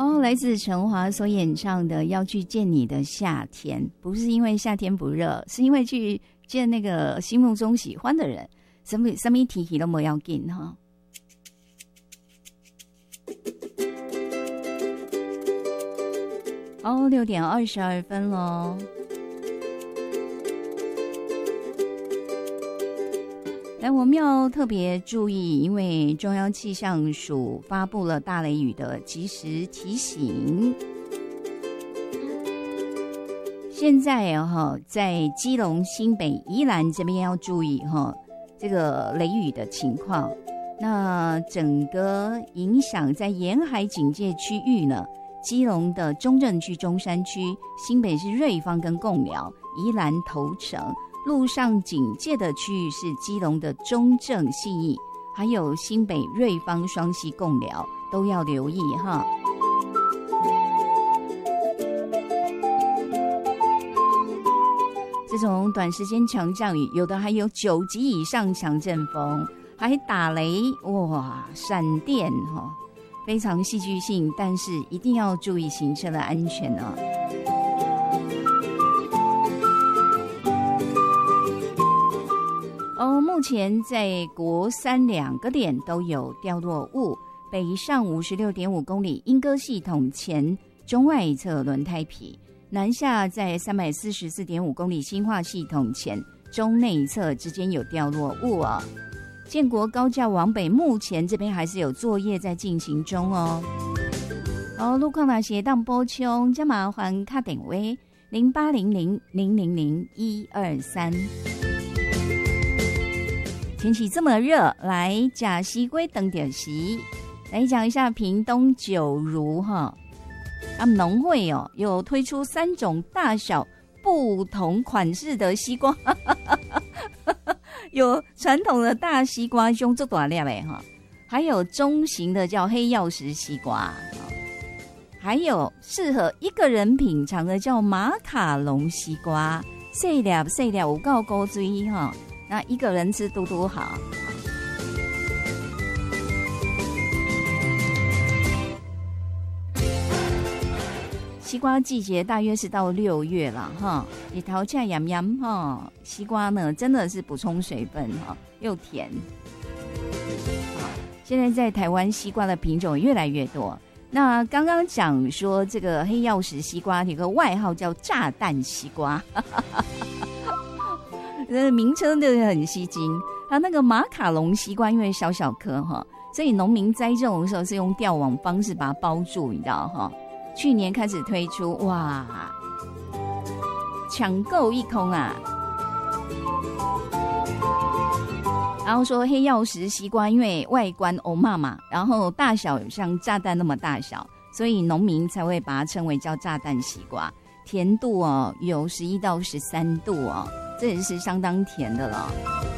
哦，来自陈华所演唱的《要去见你的夏天》，不是因为夏天不热，是因为去见那个心目中喜欢的人，什么提起都没要紧哈。哦，6点22分咯。来，我们要特别注意，因为中央气象署发布了大雷雨的即时提醒。现在在基隆、新北、宜兰这边要注意这个雷雨的情况。那整个影响在沿海警戒区域呢，基隆的中正区、中山区，新北是瑞芳跟贡寮，宜兰头城。陆上警戒的区域是基隆的中正、信义，还有新北瑞芳、双溪、贡寮，都要留意哈。这种短时间强降雨，有的还有9级以上强阵风，还打雷，哇，闪电非常戏剧性，但是一定要注意行车的安全哦。目前在国三2个点都有掉落物，北上56.5公里莺歌系统前中外一侧轮胎皮，南下在344.5公里新化系统前中内一侧之间有掉落物哦。建国高架往北目前这边还是有作业在进行中哦。路况那些当补充，加麻烦卡电话0800000123。天气这么热，来假西龟等点席，来讲一下屏东九如他们农会有推出3种大小不同款式的西瓜，有传统的大西瓜，胸这大粒的还有中型的叫黑曜石西瓜，还有适合一个人品尝的叫马卡龙西瓜，细粒有够高水那一个人吃多好。西瓜季节大约是到6月了你桃恰洋洋西瓜呢真的是补充水分又甜。现在在台湾西瓜的品种越来越多。那刚刚讲说这个黑曜石西瓜有个外号叫炸弹西瓜。名称真的很吸睛。它那个马卡龙西瓜因为小小颗所以农民栽种的时候是用吊网方式把它包住，你知道去年开始推出，哇，抢购一空啊。然后说黑曜石西瓜因为外观欧妈妈，然后大小像炸弹那么大小，所以农民才会把它称为叫炸弹西瓜。甜度有11到13度这也是相当甜的了。